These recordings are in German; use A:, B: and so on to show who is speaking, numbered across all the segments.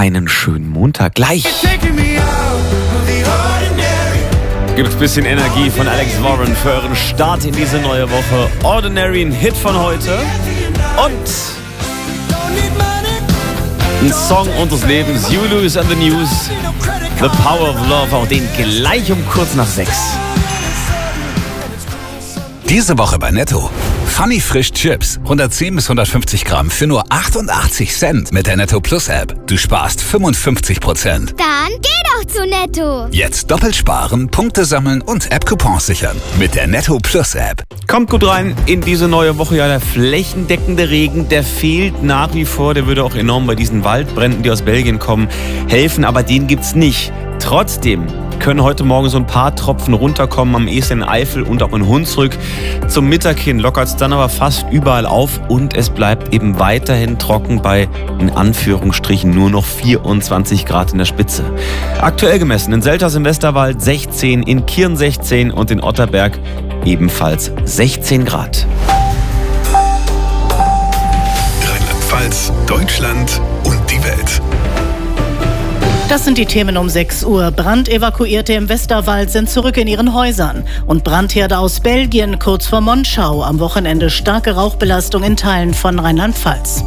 A: einen schönen Montag. Gleich gibt's ein bisschen Energie von Alex Warren für euren Start in diese neue Woche. Ordinary, ein Hit von heute. Und ein Song unseres Lebens, You Lose and the News, The Power of Love, auch den gleich um kurz nach 6.
B: Diese Woche bei Netto. Funny Frisch Chips, 110 bis 150 Gramm für nur 88 Cent mit der Netto Plus App. Du sparst 55%.
C: Dann geh doch zu Netto.
B: Jetzt doppelt sparen, Punkte sammeln und App-Coupons sichern mit der Netto Plus App.
A: Kommt gut rein in diese neue Woche. Ja, der flächendeckende Regen, der fehlt nach wie vor. Der würde auch enorm bei diesen Waldbränden, die aus Belgien kommen, helfen. Aber den gibt's nicht. Trotzdem können heute Morgen so ein paar Tropfen runterkommen, am ehesten in Eifel und auch in Hunsrück. Zum Mittag hin lockert es dann aber fast überall auf und es bleibt eben weiterhin trocken bei, in Anführungsstrichen, nur noch 24 Grad in der Spitze. Aktuell gemessen in Selters im Westerwald 16, in Kirn 16 und in Otterberg ebenfalls 16 Grad.
D: Rheinland-Pfalz, Deutschland und die Welt.
E: Das sind die Themen um 6 Uhr. Brandevakuierte im Westerwald sind zurück in ihren Häusern. Und Brandherde aus Belgien kurz vor Monschau. Am Wochenende starke Rauchbelastung in Teilen von Rheinland-Pfalz.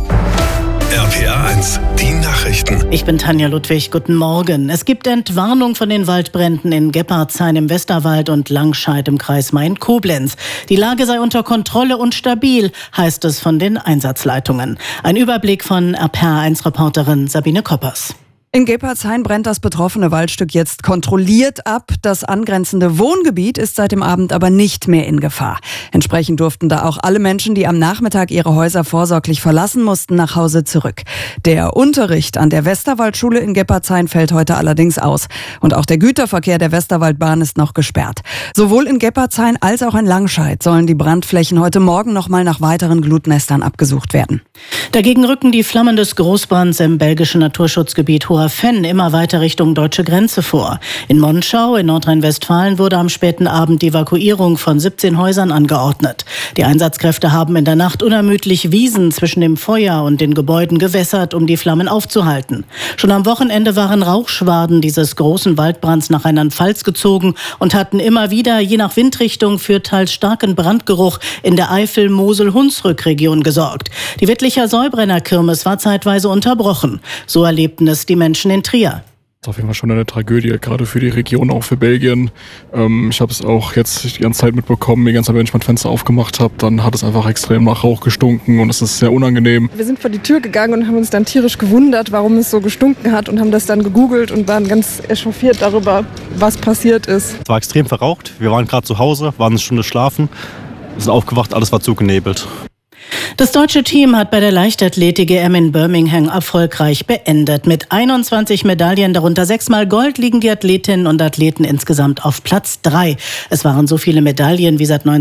D: RPA 1, die Nachrichten.
E: Ich bin Tanja Ludwig, guten Morgen. Es gibt Entwarnung von den Waldbränden in Gebhardshain im Westerwald und Langscheid im Kreis Main-Koblenz. Die Lage sei unter Kontrolle und stabil, heißt es von den Einsatzleitungen. Ein Überblick von RPA 1-Reporterin Sabine Koppers.
F: In Gebhardshain brennt das betroffene Waldstück jetzt kontrolliert ab. Das angrenzende Wohngebiet ist seit dem Abend aber nicht mehr in Gefahr. Entsprechend durften da auch alle Menschen, die am Nachmittag ihre Häuser vorsorglich verlassen mussten, nach Hause zurück. Der Unterricht an der Westerwaldschule in Gebhardshain fällt heute allerdings aus. Und auch der Güterverkehr der Westerwaldbahn ist noch gesperrt. Sowohl in Gebhardshain als auch in Langscheid sollen die Brandflächen heute Morgen nochmal nach weiteren Glutnestern abgesucht werden.
E: Dagegen rücken die Flammen des Großbrands im belgischen Naturschutzgebiet Hoher Venn immer weiter Richtung deutsche Grenze vor. In Monschau in Nordrhein-Westfalen wurde am späten Abend die Evakuierung von 17 Häusern angeordnet. Die Einsatzkräfte haben in der Nacht unermüdlich Wiesen zwischen dem Feuer und den Gebäuden gewässert, um die Flammen aufzuhalten. Schon am Wochenende waren Rauchschwaden dieses großen Waldbrands nach Rheinland-Pfalz gezogen und hatten immer wieder, je nach Windrichtung, für teils starken Brandgeruch in der Eifel-Mosel-Hunsrück-Region gesorgt. Die Wittlicher Säubrenner-Kirmes war zeitweise unterbrochen. So erlebten es die Menschen in Trier.
G: Das ist auf jeden Fall schon eine Tragödie, gerade für die Region, auch für Belgien. Ich habe es auch jetzt die ganze Zeit mitbekommen, die ganze Zeit, wenn ich mein Fenster aufgemacht habe, dann hat es einfach extrem nach Rauch gestunken und es ist sehr unangenehm.
H: Wir sind vor die Tür gegangen und haben uns dann tierisch gewundert, warum es so gestunken hat und haben das dann gegoogelt und waren ganz echauffiert darüber, was passiert ist.
I: Es war extrem verraucht, wir waren gerade zu Hause, waren eine Stunde schlafen, sind aufgewacht, alles war zugenebelt.
E: Das deutsche Team hat bei der Leichtathletik-EM in Birmingham erfolgreich beendet. Mit 21 Medaillen, darunter 6-mal Gold, liegen die Athletinnen und Athleten insgesamt auf Platz 3. Es waren so viele Medaillen wie seit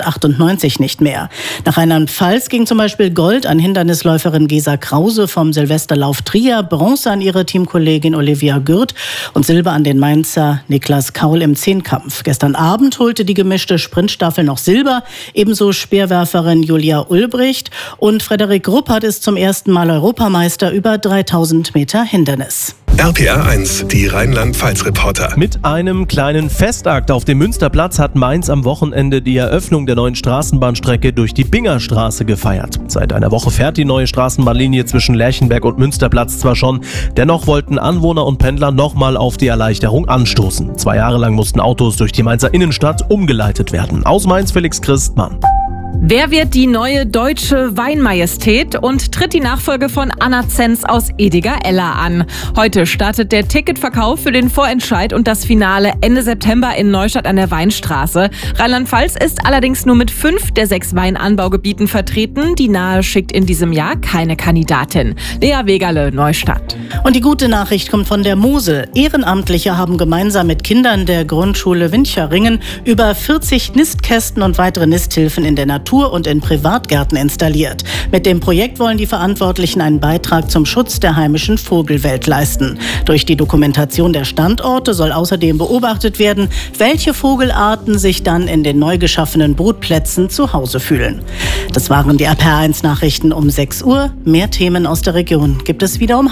E: 1998 nicht mehr. Nach Rheinland-Pfalz ging zum Beispiel Gold an Hindernisläuferin Gesa Krause vom Silvesterlauf Trier, Bronze an ihre Teamkollegin Olivia Gürt und Silber an den Mainzer Niklas Kaul im Zehnkampf. Gestern Abend holte die gemischte Sprintstaffel noch Silber, ebenso Speerwerferin Julia Ulbricht. Und Frederik Ruppert ist zum ersten Mal Europameister über 3000 Meter Hindernis.
D: RPA 1, die Rheinland-Pfalz-Reporter.
J: Mit einem kleinen Festakt auf dem Münsterplatz hat Mainz am Wochenende die Eröffnung der neuen Straßenbahnstrecke durch die Bingerstraße gefeiert. Seit einer Woche fährt die neue Straßenbahnlinie zwischen Lerchenberg und Münsterplatz zwar schon, dennoch wollten Anwohner und Pendler nochmal auf die Erleichterung anstoßen. 2 Jahre lang mussten Autos durch die Mainzer Innenstadt umgeleitet werden. Aus Mainz Felix Christmann.
K: Wer wird die neue deutsche Weinmajestät und tritt die Nachfolge von Anna Zenz aus Ediger-Eller an? Heute startet der Ticketverkauf für den Vorentscheid und das Finale Ende September in Neustadt an der Weinstraße. Rheinland-Pfalz ist allerdings nur mit 5 der 6 Weinanbaugebieten vertreten. Die Nahe schickt in diesem Jahr keine Kandidatin. Lea Wegerle, Neustadt.
E: Und die gute Nachricht kommt von der Mosel. Ehrenamtliche haben gemeinsam mit Kindern der Grundschule Wincheringen über 40 Nistkästen und weitere Nisthilfen in der Natur und in Privatgärten installiert. Mit dem Projekt wollen die Verantwortlichen einen Beitrag zum Schutz der heimischen Vogelwelt leisten. Durch die Dokumentation der Standorte soll außerdem beobachtet werden, welche Vogelarten sich dann in den neu geschaffenen Brutplätzen zu Hause fühlen. Das waren die RPA 1 Nachrichten um 6 Uhr. Mehr Themen aus der Region gibt es wieder um 5:30.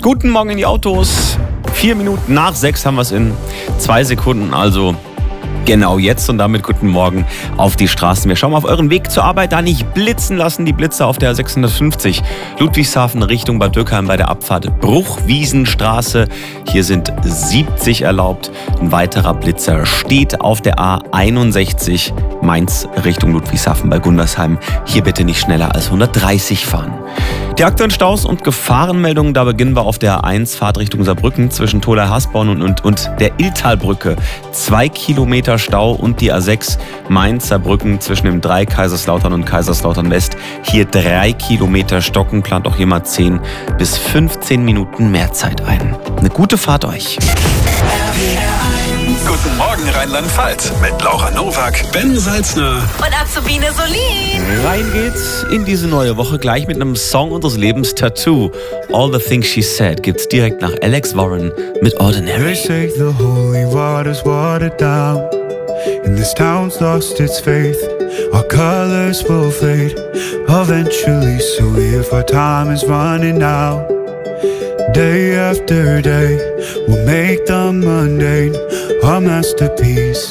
A: Guten Morgen in die Autos. 4 Minuten nach 6 haben wir es in 2 Sekunden, also genau jetzt und damit guten Morgen auf die Straßen. Wir schauen mal auf euren Weg zur Arbeit, da nicht blitzen lassen. Die Blitzer auf der 650 Ludwigshafen Richtung Bad Dürkheim bei der Abfahrt Bruchwiesenstraße. Hier sind 70 erlaubt. Ein weiterer Blitzer steht auf der A61 Mainz Richtung Ludwigshafen bei Gundersheim. Hier bitte nicht schneller als 130 fahren. Die aktuellen Staus und Gefahrenmeldungen, da beginnen wir auf der A1 Fahrt Richtung Saarbrücken zwischen Tholey-Hasborn und der Illtalbrücke. 2 Kilometer Stau und die A6 Mainz-Saarbrücken zwischen dem 3 Kaiserslautern und Kaiserslautern West. Hier 3 Kilometer Stocken, plant auch hier mal 10 bis 15 Minuten mehr Zeit ein. Eine gute Fahrt euch.
D: Guten Morgen Rheinland-Pfalz mit Laura Nowak, Ben Salzner
K: Und Azubine Solin.
A: Rein geht's in diese neue Woche gleich mit einem Song unseres Lebens, Tattoo. All the Things She Said gibt's direkt nach Alex Warren mit Ordinary.
L: They say the holy water's watered down, and this town's lost its faith. Our colors will fade eventually, so if our time is running out, day after day, we'll make the mundane our masterpiece.